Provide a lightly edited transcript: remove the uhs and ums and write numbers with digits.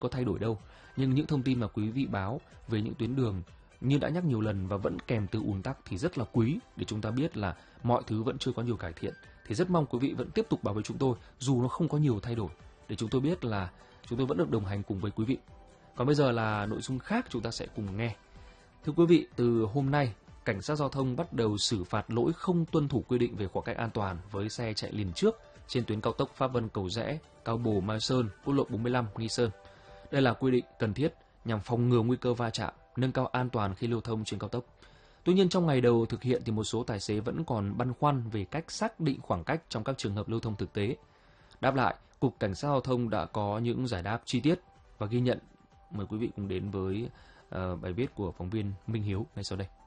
có thay đổi đâu. Nhưng những thông tin mà quý vị báo về những tuyến đường như đã nhắc nhiều lần và vẫn kèm từ ùn tắc thì rất là quý để chúng ta biết là mọi thứ vẫn chưa có nhiều cải thiện. Thì rất mong quý vị vẫn tiếp tục báo với chúng tôi dù nó không có nhiều thay đổi, để chúng tôi biết là chúng tôi vẫn được đồng hành cùng với quý vị. Còn bây giờ là nội dung khác chúng ta sẽ cùng nghe. Thưa quý vị, từ hôm nay, cảnh sát giao thông bắt đầu xử phạt lỗi không tuân thủ quy định về khoảng cách an toàn với xe chạy liền trước trên tuyến cao tốc Pháp Vân Cầu Giẽ, Cao Bồ Mai Sơn, quốc lộ 45 Nghi Sơn. Đây là quy định cần thiết nhằm phòng ngừa nguy cơ va chạm, nâng cao an toàn khi lưu thông trên cao tốc. Tuy nhiên trong ngày đầu thực hiện thì một số tài xế vẫn còn băn khoăn về cách xác định khoảng cách trong các trường hợp lưu thông thực tế. Đáp lại, Cục Cảnh sát Giao thông đã có những giải đáp chi tiết và ghi nhận. Mời quý vị cùng đến với bài viết của phóng viên Minh Hiếu ngay sau đây.